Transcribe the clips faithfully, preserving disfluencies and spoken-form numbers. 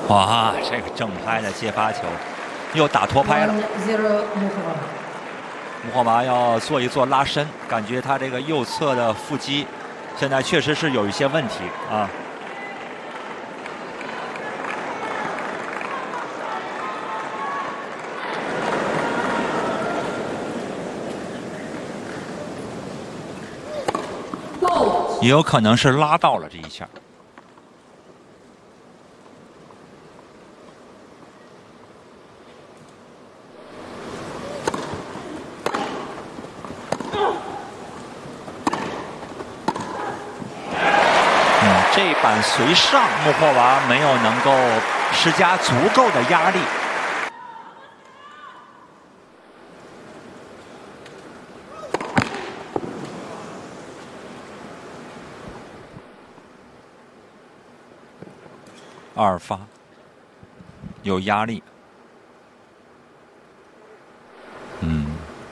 哇，这个正拍的接发球，又打拖拍了。穆霍娃要做一做拉伸，感觉他这个右侧的腹肌现在确实是有一些问题啊。也有可能是拉到了这一下。嗯，这板随上，穆霍娃没有能够施加足够的压力。二发有压力，嗯，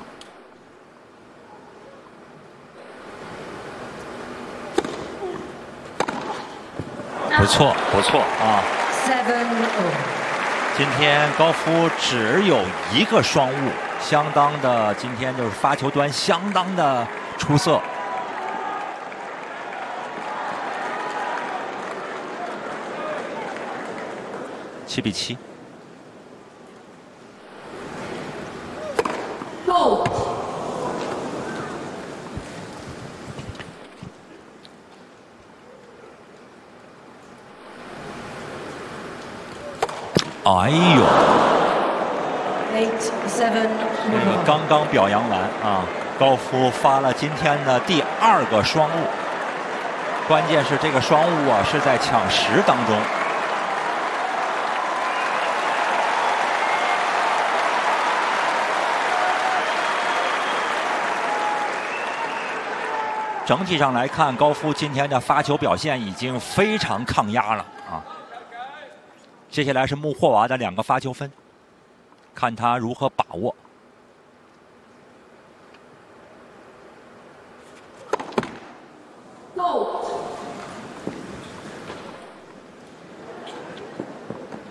不错不错啊。今天高夫只有一个双误，相当的，今天就是发球端相当的出色。七比七。哎呦！这个刚刚表扬完啊，高夫发了今天的第二个双误，关键是这个双误啊是在抢十当中。整体上来看，高夫今天的发球表现已经非常抗压了啊。接下来是穆霍娃的两个发球分，看他如何把握。